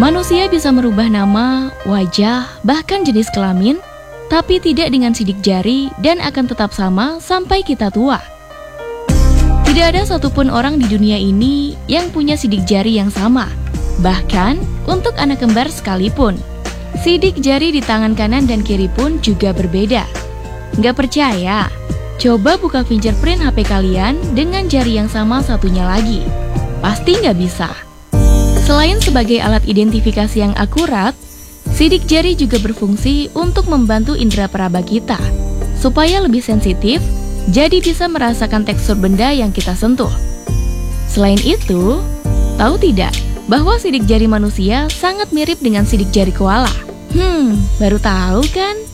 Manusia bisa merubah nama, wajah, bahkan jenis kelamin, tapi tidak dengan sidik jari dan akan tetap sama sampai kita tua. Tidak ada satupun orang di dunia ini yang punya sidik jari yang sama. Bahkan untuk anak kembar sekalipun, sidik jari di tangan kanan dan kiri pun juga berbeda. Nggak percaya? Coba buka fingerprint HP kalian dengan jari yang sama satunya lagi. Pasti nggak bisa. Selain sebagai alat identifikasi yang akurat, sidik jari juga berfungsi untuk membantu indera peraba kita, supaya lebih sensitif, jadi bisa merasakan tekstur benda yang kita sentuh. Selain itu, tahu tidak bahwa sidik jari manusia sangat mirip dengan sidik jari koala? Baru tahu kan?